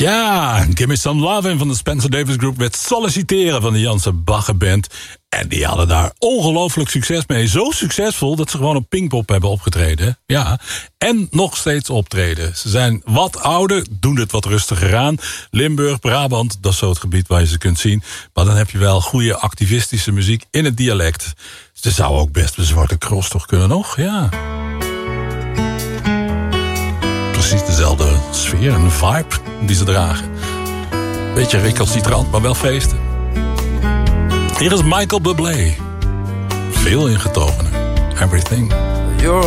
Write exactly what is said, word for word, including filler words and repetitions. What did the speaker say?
Ja, Give Me Some Lovin' van de Spencer Davis Group werd solliciteren van de Janse Bagger Band. En die hadden daar ongelooflijk succes mee. Zo succesvol dat ze gewoon op Pinkpop hebben opgetreden. Ja, en nog steeds optreden. Ze zijn wat ouder, doen het wat rustiger aan. Limburg, Brabant, dat is zo het gebied waar je ze kunt zien. Maar dan heb je wel goede activistische muziek in het dialect. Ze zou ook best de Zwarte Cross toch kunnen nog, ja. Precies dezelfde sfeer en vibe die ze dragen. Beetje recalcitrant, maar wel feesten. Hier is Michael Bublé. Veel ingetogener. Everything.